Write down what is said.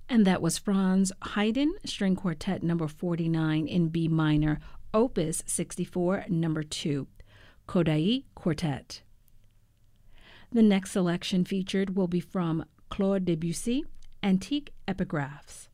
And that was Franz Haydn, String Quartet number 49 in B minor, Opus 64, number 2, Kodály Quartet. The next selection featured will be from Claude Debussy, Antique Epigraphs.